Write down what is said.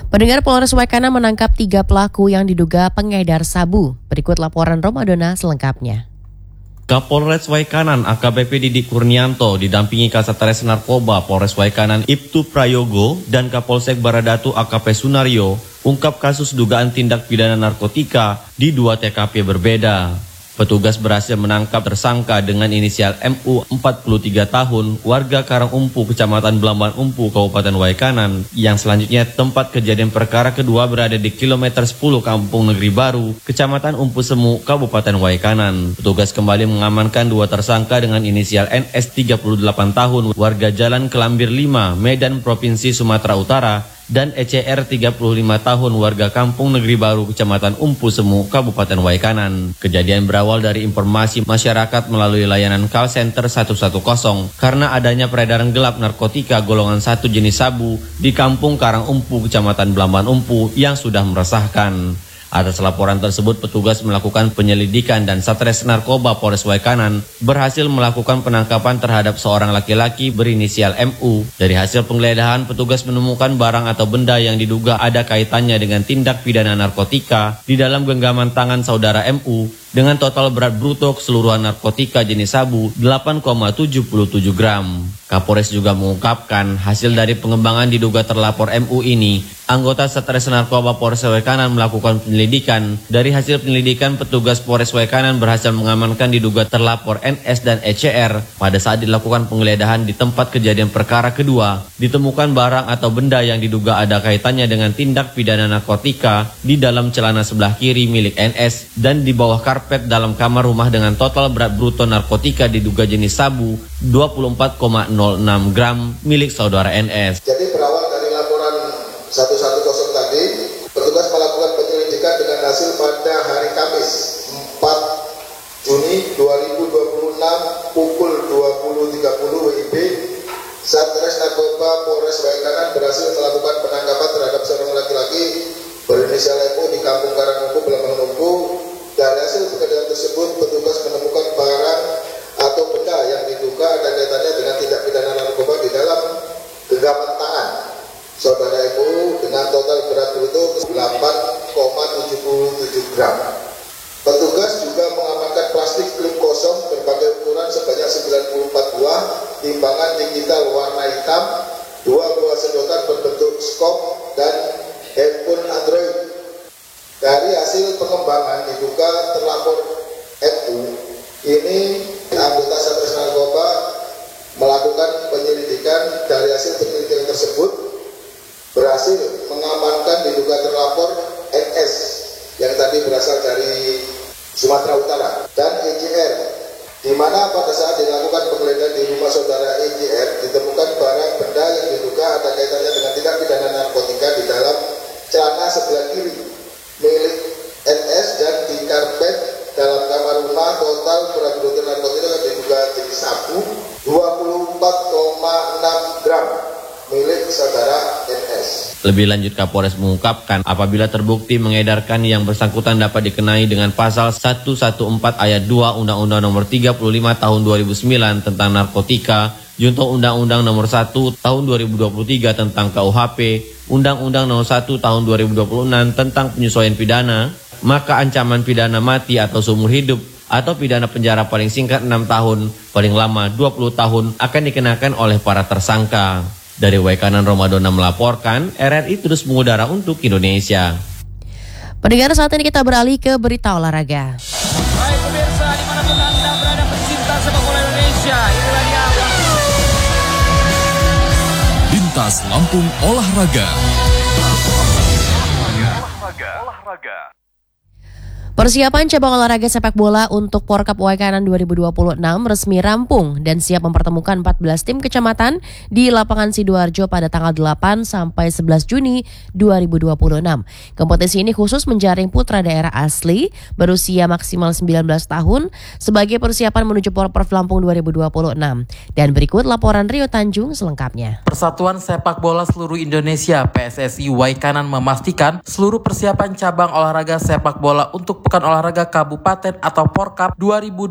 Pendengar, Polres Waikanan menangkap 3 pelaku yang diduga pengedar sabu. Berikut laporan Romadona selengkapnya. Kapolres Waikanan AKBP Didik Kurnianto didampingi Kasatres Narkoba Polres Waikanan Ibtu Prayogo dan Kapolsek Baradatu AKP Sunario ungkap kasus dugaan tindak pidana narkotika di 2 TKP berbeda. Petugas berhasil menangkap tersangka dengan inisial MU 43 tahun, warga Karangumpu, Kecamatan Belamban Umpu, Kabupaten Waikanan, yang selanjutnya tempat kejadian perkara kedua berada di kilometer 10 Kampung Negeri Baru, Kecamatan Umpu Semu, Kabupaten Waikanan. Petugas kembali mengamankan 2 tersangka dengan inisial NS 38 tahun, warga Jalan Kelambir 5, Medan, Provinsi Sumatera Utara, dan ECR 35 tahun, warga Kampung Negeri Baru, Kecamatan Umpu Semu, Kabupaten Waikanan. Kejadian berawal dari informasi masyarakat melalui layanan call center 110 karena adanya peredaran gelap narkotika golongan 1 jenis sabu di Kampung Karangumpu, Kecamatan Belamban Umpu yang sudah meresahkan. Atas laporan tersebut, petugas melakukan penyelidikan dan Satres Narkoba Polres Waikanan berhasil melakukan penangkapan terhadap seorang laki-laki berinisial MU. Dari hasil penggeledahan, petugas menemukan barang atau benda yang diduga ada kaitannya dengan tindak pidana narkotika di dalam genggaman tangan saudara MU dengan total berat bruto keseluruhan narkotika jenis sabu 8,77 gram. Kapolres juga mengungkapkan hasil dari pengembangan diduga terlapor MU ini, anggota Satres Narkoba Polres Waikanan melakukan penyelidikan. Dari hasil penyelidikan, petugas Polres Waikanan berhasil mengamankan diduga terlapor NS dan ECR. Pada saat dilakukan penggeledahan di tempat kejadian perkara kedua, ditemukan barang atau benda yang diduga ada kaitannya dengan tindak pidana narkotika di dalam celana sebelah kiri milik NS dan di bawah karpet dalam kamar rumah dengan total berat bruto narkotika diduga jenis sabu 24,06 gram milik saudara NS. Jadi berawal dari laporan 110 tadi, petugas melakukan penyelidikan dengan hasil pada hari Kamis 4 Juni 2026 pukul 20.30 WIB, Satres Narkoba Polres Waikanan berhasil melakukan penangkapan terhadap seorang laki-laki berinisial MU di Kampung Karangumpu, Belamban Umpu. Dari hasil penggeledahan tersebut, petugas menemukan barang atau benda yang diduga ada kaitannya dengan tindak pidana narkoba di dalam genggaman tangan saudara MU dengan total berat bruto 8,77 gram. Petugas juga mengamankan plastik klip kosong berbagai ukuran sebanyak 94 buah, timbangan digital warna hitam, 2 buah sedotan berbentuk skop, dan handphone Android. Dari hasil pengembangan diduga terlapor MU ini, anggota Satres Narkoba melakukan penyelidikan. Dari hasil penyelidikan tersebut berhasil mengamankan diduga terlapor NS yang tadi berasal dari Sumatera Utara dan ECR, di mana pada saat dilakukan penggeledahan di rumah saudara ECR ditemukan barang benda yang diduga ada kaitannya dengan tindak pidana narkotika di dalam celana sebelah kiri milik NS dan di karpet dalam kamar rumah. Total berat bruto narkotika diduga jenis sabu 24,6 gram milik saudara NS. Lebih lanjut, Kapolres mengungkapkan apabila terbukti mengedarkan, yang bersangkutan dapat dikenai dengan pasal 114 ayat 2 Undang-Undang Nomor 35 Tahun 2009 tentang narkotika, junto Undang-Undang Nomor 1 Tahun 2023 tentang KUHP, Undang-Undang Nomor 1 Tahun 2026 tentang penyesuaian pidana, maka ancaman pidana mati atau seumur hidup atau pidana penjara paling singkat 6 tahun, paling lama 20 tahun akan dikenakan oleh para tersangka. Dari Waikanan, Romadona melaporkan, RRI terus mengudara untuk Indonesia. Pendengar, saat ini kita beralih ke berita olahraga. Baik pemirsa, dimanapun Anda berada, pecinta sepak bola Indonesia, inilah dia Lintas Lampung Olahraga. Persiapan cabang olahraga sepak bola untuk Porkap Waikanan 2026 resmi rampung dan siap mempertemukan 14 tim kecamatan di lapangan Sidoarjo pada tanggal 8 sampai 11 Juni 2026. Kompetisi ini khusus menjaring putra daerah asli berusia maksimal 19 tahun sebagai persiapan menuju Porprov Lampung 2026. Dan berikut laporan Rio Tanjung selengkapnya. Persatuan Sepak Bola Seluruh Indonesia PSSI Waikanan memastikan seluruh persiapan cabang olahraga sepak bola untuk Pekan Olahraga Kabupaten atau Porkap 2026